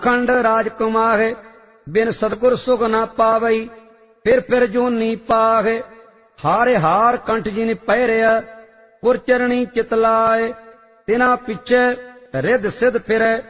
खंड राज कुमाहे, बिन सतगुर सुख न पावई, फिर जोनी पाहे। हारे हार कंठ जिन पहिरिया, पुरचरणी चितलाए, तिना पिछे रिद सिद्ध फिरै।